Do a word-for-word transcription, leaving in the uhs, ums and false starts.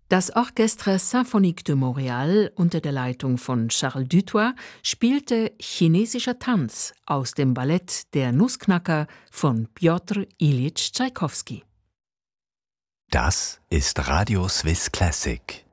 Das Orchestre Symphonique de Montréal unter der Leitung von Charles Dutoit spielte Chinesischer Tanz aus dem Ballett Der Nussknacker von Pjotr Iljitsch Tschaikowski. Das ist Radio Swiss Classic.